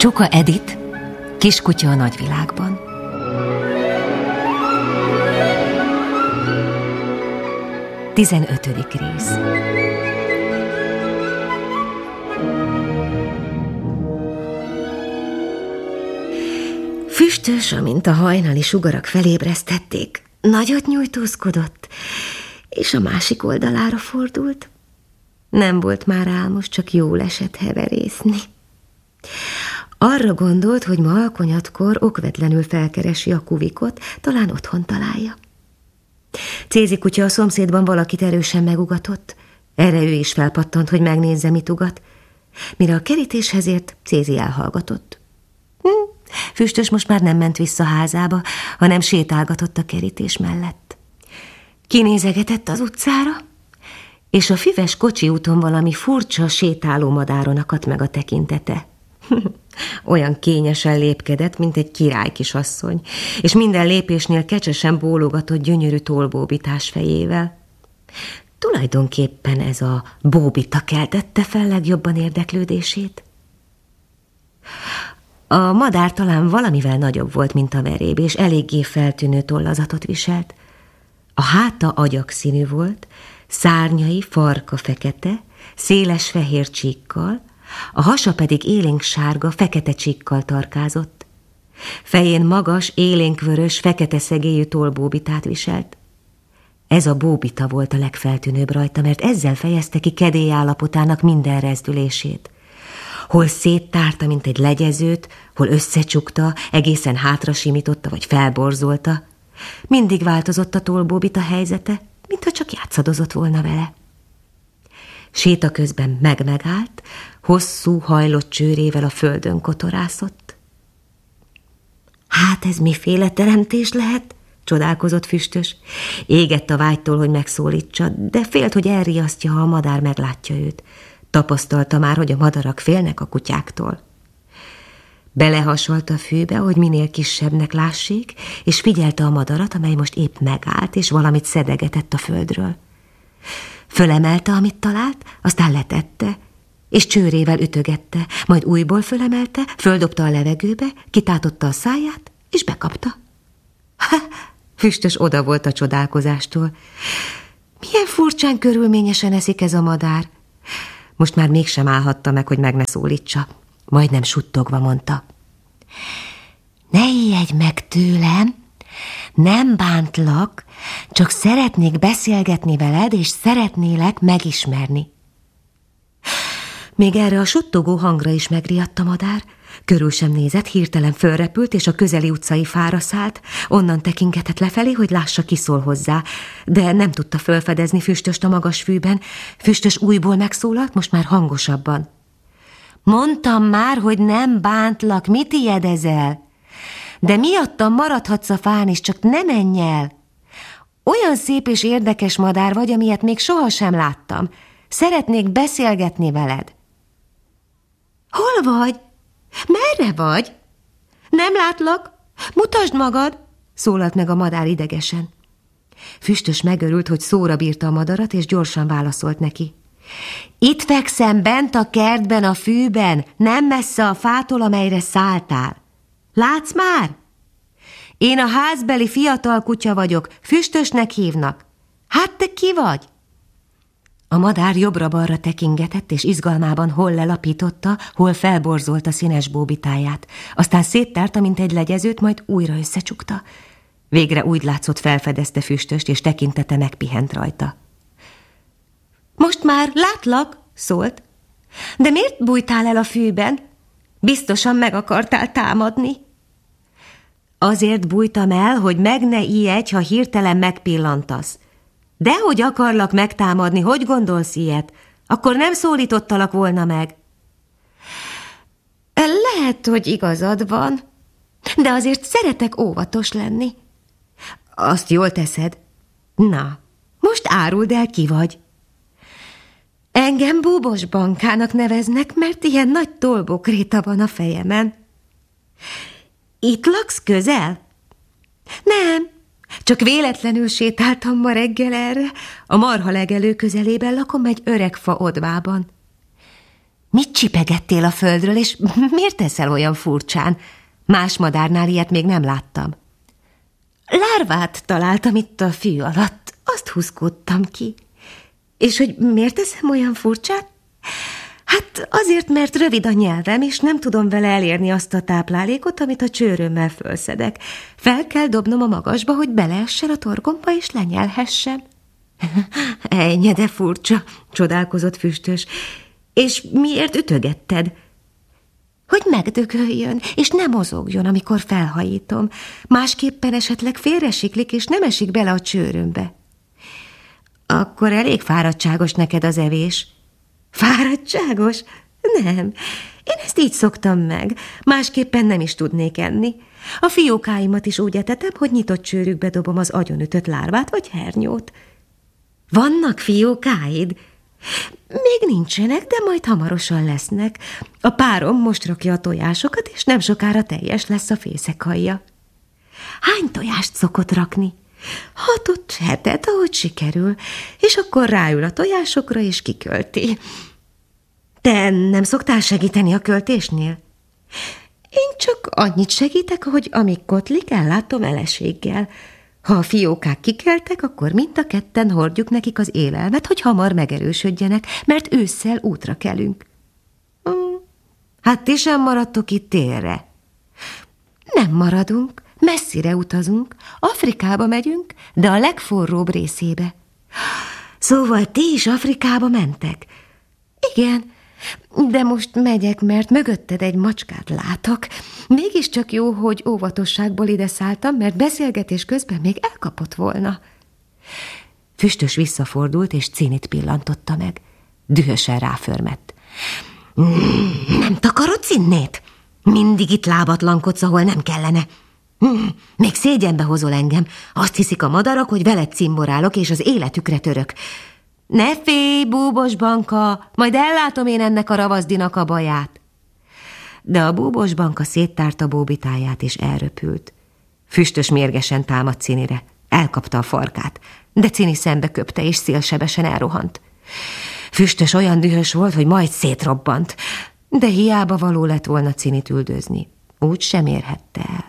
Csuka Edit, Kiskutya a nagyvilágban. Tizenötödik rész. Füstös, amint a hajnali sugarak felébresztették, nagyot nyújtózkodott, és a másik oldalára fordult. Nem volt már álmos, csak jól esett heverészni. Arra gondolt, hogy ma alkonyatkor okvetlenül felkeresi a kuvikot, talán otthon találja. Cézi kutya a szomszédban valakit erősen megugatott. Erre ő is felpattant, hogy megnézze, mit ugat. Mire a kerítéshez ért, Cézi elhallgatott. Füstös most már nem ment vissza házába, hanem sétálgatott a kerítés mellett. Kinézegetett az utcára, és a füves kocsi úton valami furcsa sétáló madáron akadt meg a tekintete. Olyan kényesen lépkedett, mint egy királykisasszony, és minden lépésnél kecsesen bólogatott gyönyörű tollbóbitás fejével. Tulajdonképpen ez a bóbita keltette fel legjobban érdeklődését. A madár talán valamivel nagyobb volt, mint a veréb, és eléggé feltűnő tollazatot viselt. A háta agyakszínű volt, szárnyai farka fekete, széles fehér csíkkal, a hasa pedig élénksárga, fekete csíkkal tarkázott. Fején magas, élénkvörös, fekete szegélyű tollbóbitát viselt. Ez a bóbita volt a legfeltűnőbb rajta, mert ezzel fejezte ki kedély állapotának minden rezdülését. Hol széttárta, mint egy legyezőt, hol összecsukta, egészen hátra simította vagy felborzolta. Mindig változott a tollbóbita helyzete, mintha csak játszadozott volna vele. Séta közben megállt, hosszú, hajlott csőrével a földön kotorászott. Hát ez miféle teremtés lehet? Csodálkozott Füstös. Égett a vágytól, hogy megszólítsa, de félt, hogy elriasztja, ha a madár meglátja őt. Tapasztalta már, hogy a madarak félnek a kutyáktól. Belehasalt a fűbe, hogy minél kisebbnek lássék, és figyelte a madarat, amely most épp megállt, és valamit szedegetett a földről. Fölemelte, amit talált, aztán letette, és csőrével ütögette, majd újból fölemelte, földobta a levegőbe, kitátotta a száját, és bekapta. Füstös oda volt a csodálkozástól. Milyen furcsán körülményesen eszik ez a madár. Most már mégsem állhatta meg, hogy meg ne szólítsa. Majdnem suttogva mondta. Ne ijedj meg tőlem, nem bántlak, csak szeretnék beszélgetni veled, és szeretnélek megismerni. Még erre a suttogó hangra is megriadt a madár. Körül sem nézett, hirtelen fölrepült, és a közeli utcai fára szállt. Onnan tekingetett lefelé, hogy lássa, ki szól hozzá, de nem tudta fölfedezni Füstöst a magas fűben. Füstös újból megszólalt, most már hangosabban. Mondtam már, hogy nem bántlak, mit ijedezel? De miattam maradhatsz a fán, és csak ne menj el. Olyan szép és érdekes madár vagy, amilyet még sohasem láttam. Szeretnék beszélgetni veled. Hol vagy? Merre vagy? Nem látlak? Mutasd magad! Szólalt meg a madár idegesen. Füstös megörült, hogy szóra bírta a madarat, és gyorsan válaszolt neki. Itt fekszem bent a kertben, a fűben, nem messze a fától, amelyre szálltál. Látsz már? Én a házbeli fiatal kutya vagyok, Füstösnek hívnak. Hát te ki vagy? A madár jobbra-balra tekingetett, és izgalmában hol lelapította, hol felborzolta színes bóbitáját. Aztán széttárta, mint egy legyezőt, majd újra összecsukta. Végre úgy látszott, felfedezte Füstöst, és tekintete megpihent rajta. Most már látlak, szólt. De miért bújtál el a fűben? Biztosan meg akartál támadni. Azért bújtam el, hogy meg ne ijedj, ha hirtelen megpillantasz. Dehogy akarlak megtámadni, hogy gondolsz ilyet? Akkor nem szólítottalak volna meg. Lehet, hogy igazad van, de azért szeretek óvatos lenni. Azt jól teszed. Na, most áruld el, ki vagy. Engem Búbos Bankának neveznek, mert ilyen nagy tollbokréta van a fejemen. Itt laksz közel? Nem, csak véletlenül sétáltam ma reggel erre. A marhalegelő közelében lakom egy öreg fa odvában. Mit csipegettél a földről, és miért teszel olyan furcsán? Más madárnál ilyet még nem láttam. Lárvát találtam itt a fű alatt, azt húzkódtam ki. És hogy miért teszem olyan furcsán? Hát azért, mert rövid a nyelvem, és nem tudom vele elérni azt a táplálékot, amit a csőrömmel fölszedek. Fel kell dobnom a magasba, hogy beleessen a torkomba, és lenyelhessem. Ennyi, de furcsa, csodálkozott Füstös. És miért ütögetted? Hogy megdögöljön, és ne mozogjon, amikor felhajítom. Másképpen esetleg félresiklik, és nem esik bele a csőrömbe. Akkor elég fáradtságos neked az evés. Fáradtságos? Nem. Én ezt így szoktam meg. Másképpen nem is tudnék enni. A fiókáimat is úgy etetem, hogy nyitott csőrükbe dobom az agyonütött lárvát vagy hernyót. Vannak fiókáid? Még nincsenek, de majd hamarosan lesznek. A párom most rakja a tojásokat, és nem sokára teljes lesz a fészekaljja. Hány tojást szokott rakni? 6-7, ahogy sikerül, és akkor ráül a tojásokra, és kikölti. Te nem szoktál segíteni a költésnél? Én csak annyit segítek, hogy amíg kotlik, ellátom eleséggel. Ha a fiókák kikeltek, akkor mind a ketten hordjuk nekik az élelmet, hogy hamar megerősödjenek, mert ősszel útra kelünk. Hát ti sem maradtok itt télre? Nem maradunk, messzire utazunk, Afrikába megyünk, de a legforróbb részébe. Szóval ti is Afrikába mentek? Igen, de most megyek, mert mögötted egy macskát látok. Mégiscsak jó, hogy óvatosságból ide szálltam, mert beszélgetés közben még elkapott volna. Füstös visszafordult, és Cinit pillantotta meg. Dühösen ráförmett. Nem takarod Cinnét? Mindig itt lábatlankodsz, ahol nem kellene. Még szégyenbe hozol engem. Azt hiszik a madarak, hogy veled cimborálok, és az életükre török. Ne félj, búbos banka, majd ellátom én ennek a ravaszdinak a baját. De a búbos banka széttárta bóbitáját, és elröpült. Füstös mérgesen támadt Cinire. Elkapta a farkát, de Cini szembe köpte, és szélsebesen elrohant. Füstös olyan dühös volt, hogy majd szétrobbant, de hiába való lett volna Cinit üldözni. Úgy sem érhette el.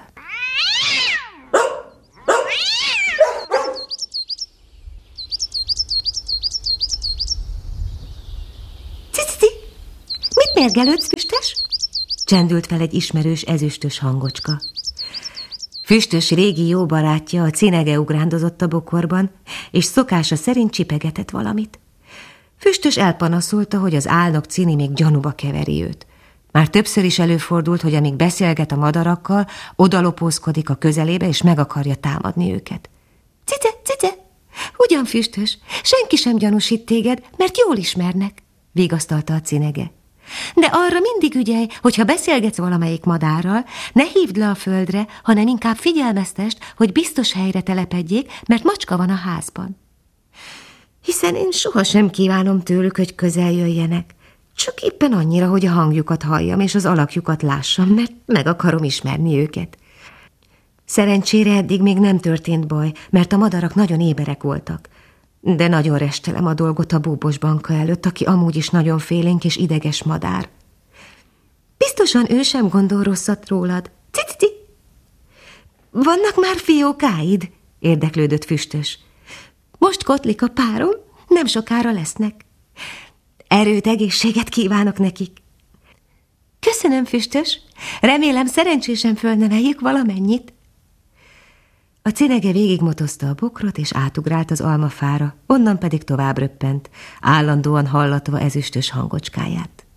Mit mérgelődsz, Füstös? Csendült fel egy ismerős ezüstös hangocska. Füstös régi jó barátja, a Cinege ugrándozott a bokorban, és szokása szerint csipegetett valamit. Füstös elpanaszolta, hogy az álnok Cini még gyanúba keveri őt. Már többször is előfordult, hogy amíg beszélget a madarakkal, odalopózkodik a közelébe, és meg akarja támadni őket. Cice, cice, ugyan Füstös, senki sem gyanúsít téged, mert jól ismernek, vigasztalta a Cinege. De arra mindig ügyelj, hogyha beszélgetsz valamelyik madárral, ne hívd le a földre, hanem inkább figyelmeztest, hogy biztos helyre telepedjék, mert macska van a házban. Hiszen én sohasem kívánom tőlük, hogy közel jöjjenek. Csak éppen annyira, hogy a hangjukat halljam, és az alakjukat lássam, mert meg akarom ismerni őket. Szerencsére eddig még nem történt baj, mert a madarak nagyon éberek voltak. De nagyon restelem a dolgot a búbos banka előtt, aki amúgy is nagyon félénk és ideges madár. Biztosan ő sem gondol rosszat rólad. Cici! Vannak már fiókáid? Érdeklődött Füstös. Most kotlik a párom, nem sokára lesznek. Erőt, egészséget kívánok nekik. Köszönöm, Füstös. Remélem szerencsésen fölneveljük valamennyit. A Cinege végigmotozta a bokrot, és átugrált az almafára, onnan pedig tovább röppent, állandóan hallatva ezüstös hangocskáját.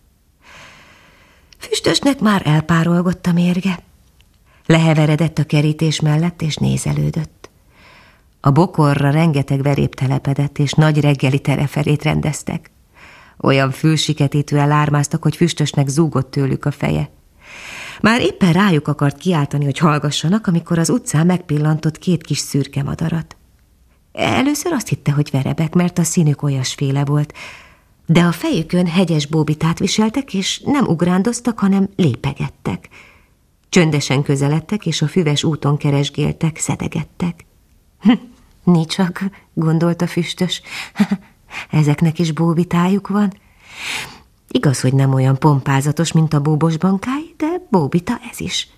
Füstösnek már elpárolgott a mérge. Leheveredett a kerítés mellett, és nézelődött. A bokorra rengeteg verép telepedett, és nagy reggeli tereferét rendeztek. Olyan fülsiketítően lármáztak, hogy Füstösnek zúgott tőlük a feje. Már éppen rájuk akart kiáltani, hogy hallgassanak, amikor az utcán megpillantott 2 kis szürke madarat. Először azt hitte, hogy verebek, mert a színük olyasféle volt, de a fejükön hegyes bóbitát viseltek, és nem ugrándoztak, hanem lépegettek. Csöndesen közeledtek, és a füves úton keresgéltek, szedegettek. Nicsak, gondolta Füstös, ezeknek is bóbitájuk van. Igaz, hogy nem olyan pompázatos, mint a búbos bankáj, de bóbita ez is.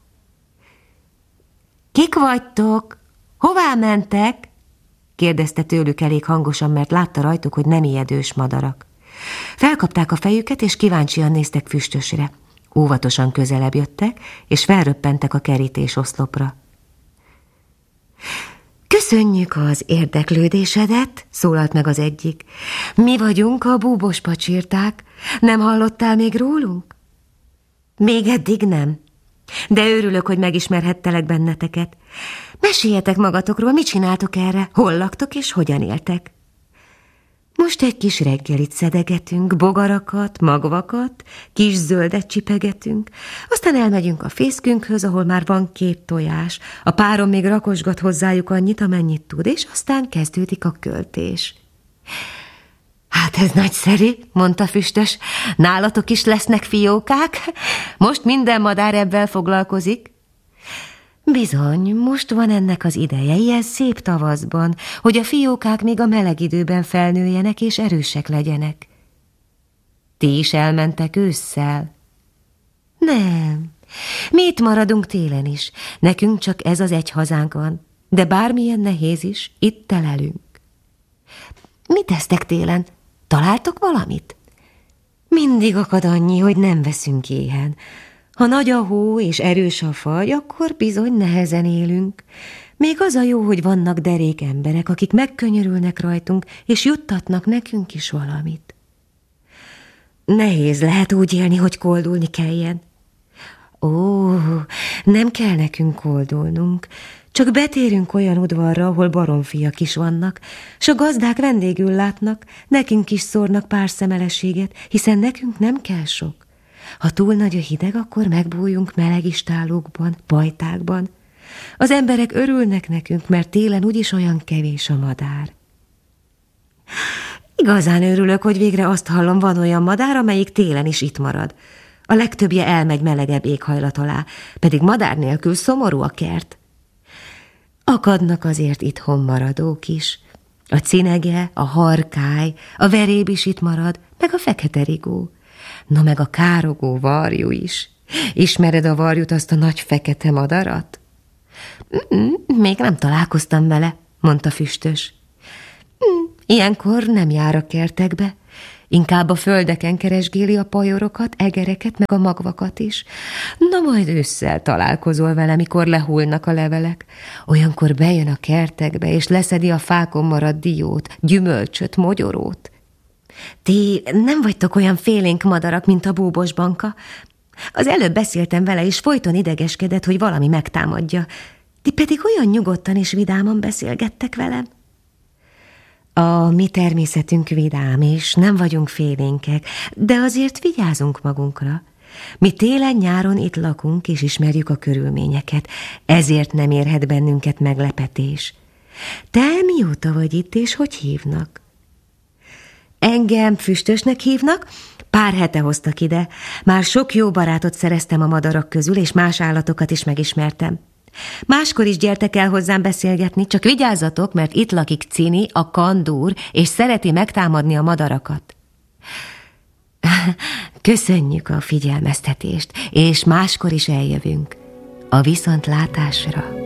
Kik vagytok? Hová mentek? Kérdezte tőlük elég hangosan, mert látta rajtuk, hogy nem ijedős madarak. Felkapták a fejüket, és kíváncsian néztek Füstösre. Óvatosan közelebb jöttek, és felröppentek a kerítés oszlopra. Köszönjük az érdeklődésedet, szólalt meg az egyik. Mi vagyunk a búbos pacsirták. Nem hallottál még rólunk? Még eddig nem. De örülök, hogy megismerhettelek benneteket. Meséljetek magatokról, mit csináltok erre, hol laktok és hogyan éltek. Most egy kis reggelit szedegetünk, bogarakat, magvakat, kis zöldet csipegetünk, aztán elmegyünk a fészkünkhöz, ahol már van 2 tojás. A párom még rakosgat hozzájuk annyit, amennyit tud, és aztán kezdődik a költés. Hát ez nagyszerű, mondta Füstös. Nálatok is lesznek fiókák? Most minden madár ebben foglalkozik. Bizony, most van ennek az ideje, ilyen szép tavaszban, hogy a fiókák még a meleg időben felnőjenek és erősek legyenek. Ti is elmentek ősszel? Nem, mi itt maradunk télen is, nekünk csak ez az egy hazánk van, de bármilyen nehéz is, itt telelünk. Mit tesztek télen? Találtok valamit? Mindig akad annyi, hogy nem veszünk éhen. Ha nagy a hó és erős a fagy, akkor bizony nehezen élünk. Még az a jó, hogy vannak derék emberek, akik megkönyörülnek rajtunk, és juttatnak nekünk is valamit. Nehéz lehet úgy élni, hogy koldulni kelljen. Ó, nem kell nekünk koldulnunk, csak betérünk olyan udvarra, ahol baromfiak is vannak, s a gazdák vendégül látnak, nekünk is szórnak pár szemelességet, hiszen nekünk nem kell sok. Ha túl nagy a hideg, akkor megbújjunk meleg istállókban, pajtákban. Az emberek örülnek nekünk, mert télen úgyis olyan kevés a madár. Igazán örülök, hogy végre azt hallom, van olyan madár, amelyik télen is itt marad. A legtöbbje elmegy melegebb éghajlat alá, pedig madár nélkül szomorú a kert. Akadnak azért itthon maradók is. A cinege, a harkály, a veréb is itt marad, meg a fekete rigó. Na meg a károgó varjú is. Ismered a varjút, azt a nagy fekete madarat? Még nem találkoztam vele, mondta Füstös. Ilyenkor nem jár a kertekbe. Inkább a földeken keresgéli a pajorokat, egereket, meg a magvakat is. Na majd ősszel találkozol vele, mikor lehullnak a levelek. Olyankor bejön a kertekbe, és leszedi a fákon maradt diót, gyümölcsöt, mogyorót. Ti nem vagytok olyan félénk madarak, mint a búbos banka. Az előbb beszéltem vele, és folyton idegeskedett, hogy valami megtámadja. Ti pedig olyan nyugodtan és vidáman beszélgettek velem. A mi természetünk vidám, és nem vagyunk félénkek, de azért vigyázunk magunkra. Mi télen-nyáron itt lakunk, és ismerjük a körülményeket, ezért nem érhet bennünket meglepetés. Te mióta vagy itt, és hogy hívnak? Engem Füstösnek hívnak, pár hete hoztak ide. Már sok jó barátot szereztem a madarak közül, és más állatokat is megismertem. Máskor is gyertek el hozzám beszélgetni, csak vigyázzatok, mert itt lakik Cini, a kandúr, és szereti megtámadni a madarakat. Köszönjük a figyelmeztetést, és máskor is eljövünk. A viszontlátásra!